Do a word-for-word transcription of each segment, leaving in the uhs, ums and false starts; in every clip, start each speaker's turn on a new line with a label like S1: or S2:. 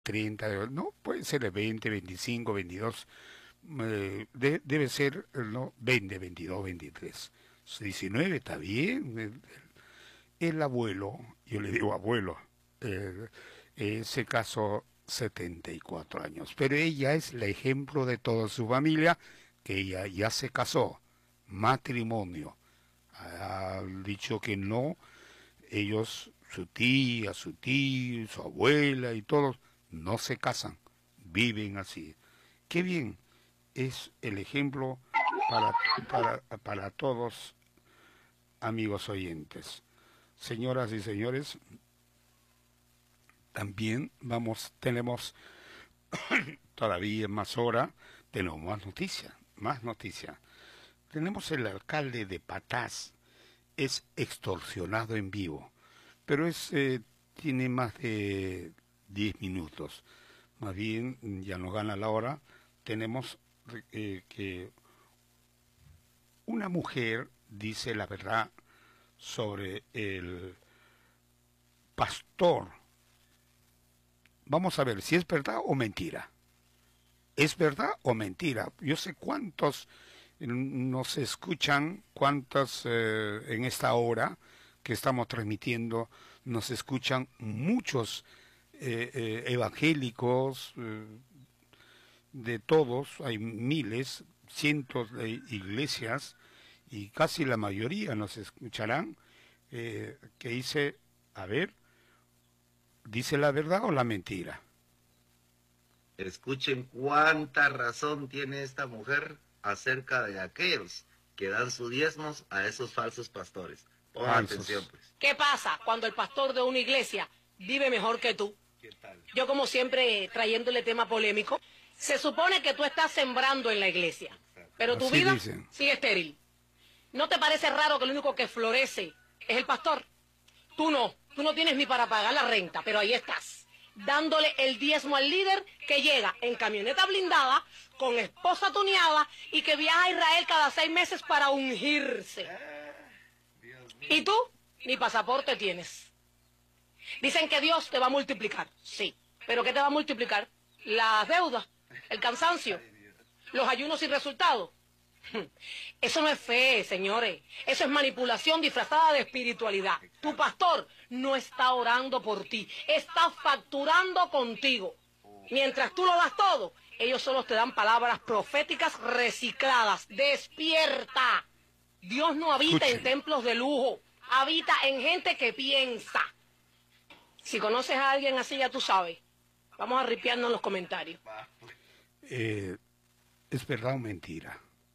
S1: treinta, no, puede ser de veinte, veinticinco, veintidós, eh, de- debe ser, eh, no, veinte, veintidós, veintitrés. diecinueve está bien. El, el abuelo, yo le digo abuelo, eh, eh, se casó setenta y cuatro años, pero ella es el ejemplo de toda su familia, que ella ya se casó, matrimonio. Ha dicho que no, ellos, su tía, su tío, su abuela y todos, no se casan, viven así. Qué bien, es el ejemplo para, para, para todos, amigos oyentes. Señoras y señores, también vamos, tenemos todavía más hora, tenemos más noticias, más noticias. Tenemos el alcalde de Patás, es extorsionado en vivo, pero es eh, tiene más de diez minutos. Más bien, ya nos gana la hora. Tenemos eh, que una mujer dice la verdad sobre el pastor. Vamos a ver si es verdad o mentira. ¿Es verdad o mentira? Yo sé cuántos nos escuchan, cuántos eh, en esta hora que estamos transmitiendo, nos escuchan muchos eh, eh, evangélicos, eh, de todos, hay miles, cientos de iglesias, y casi la mayoría nos escucharán, eh, que dice, a ver, ¿dice la verdad o la mentira?
S2: Escuchen cuánta razón tiene esta mujer acerca de aquellos que dan sus diezmos a esos falsos pastores. Pongan atención,
S1: Falsos.
S2: pues.
S3: ¿Qué pasa cuando el pastor de una iglesia vive mejor que tú?
S2: ¿Qué tal?
S3: Yo, como siempre, trayéndole tema polémico, se supone que tú estás sembrando en la iglesia, pero tu
S1: Así
S3: vida
S1: dicen.
S3: sigue estéril. ¿No te parece raro que el único que florece es el pastor? Tú no, tú no tienes ni para pagar la renta, pero ahí estás, dándole el diezmo al líder que llega en camioneta blindada, con esposa tuneada y que viaja a Israel cada seis meses para ungirse. ¿Y tú? Ni pasaporte tienes. Dicen que Dios te va a multiplicar, sí, pero ¿qué te va a multiplicar? Las deudas, el cansancio, los ayunos sin resultado. Eso no es fe, señores. Eso es manipulación disfrazada de espiritualidad. Tu pastor no está orando por ti, está facturando contigo. Mientras tú lo das todo, ellos solo te dan palabras proféticas recicladas. ¡Despierta! Dios no habita en
S1: Escuchen.
S3: templos de lujo, habita en gente que piensa. Si conoces a alguien así, ya tú sabes. Vamos a ripiarnos en los comentarios.
S1: Eh, ¿Es verdad o mentira?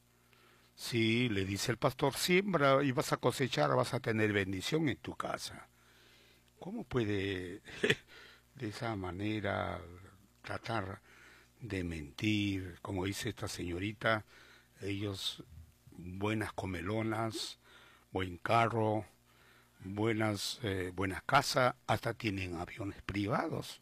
S1: Sí, le dice el pastor, siembra y vas a cosechar, vas a tener bendición en tu casa. ¿Cómo puede de esa manera tratar de mentir? Como dice esta señorita, ellos buenas comelonas, buen carro, buenas eh, buenas casas, hasta tienen aviones privados.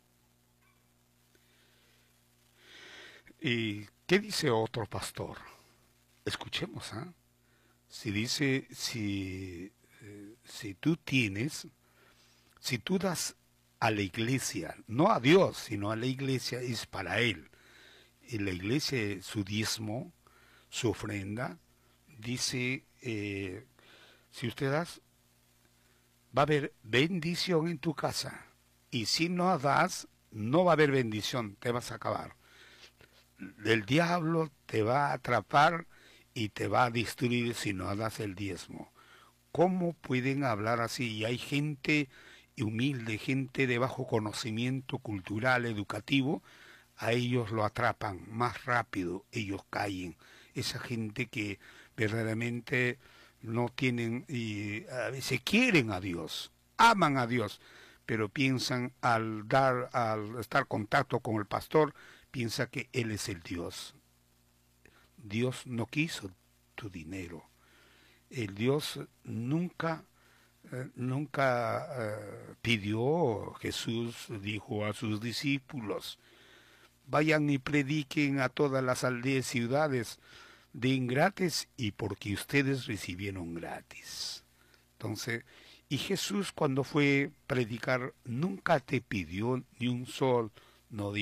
S1: ¿Y qué dice otro pastor? Escuchemos, ¿ah? ¿eh? Si dice, si, eh, si tú tienes, si tú das a la iglesia, no a Dios, sino a la iglesia, es para Él. Y la iglesia, su diezmo, su ofrenda, dice, eh, si usted das, va a haber bendición en tu casa. Y si no das, no va a haber bendición, te vas a acabar. El diablo te va a atrapar y te va a destruir si no das el diezmo. ¿Cómo pueden hablar así? Y hay gente humilde, gente de bajo conocimiento cultural, educativo, a ellos lo atrapan más rápido, ellos caen. Esa gente que verdaderamente no tienen, y a veces quieren a Dios, aman a Dios, pero piensan al dar, al estar en contacto con el pastor, piensa que Él es el Dios. Dios no quiso tu dinero. El Dios nunca, eh, nunca eh, pidió, Jesús dijo a sus discípulos, vayan y prediquen a todas las aldeas y ciudades, den gratis y porque ustedes recibieron gratis. Entonces, y Jesús cuando fue a predicar nunca te pidió ni un sol no